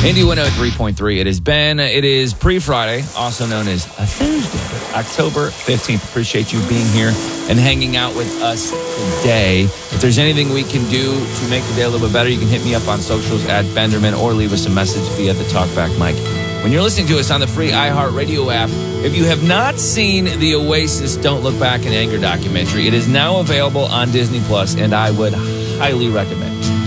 Indy 103.3. It is pre-Friday, also known as a Thursday, October 15th. Appreciate you being here and hanging out with us today. If there's anything we can do to make the day a little bit better, you can hit me up on socials at Benderman or leave us a message via the Talkback mic. When you're listening to us on the free iHeartRadio app, if you have not seen the Oasis Don't Look Back in Anger documentary, it is now available on Disney Plus, and I would highly recommend it.